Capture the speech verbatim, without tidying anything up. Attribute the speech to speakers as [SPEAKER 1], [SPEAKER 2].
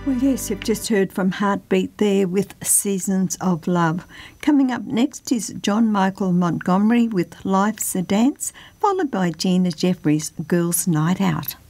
[SPEAKER 1] Well, yes, you've just heard from Heartbeat there with Seasons of Love. Coming up next is John Michael Montgomery with Life's a Dance, followed by Gina Jeffries' Girls' Night Out.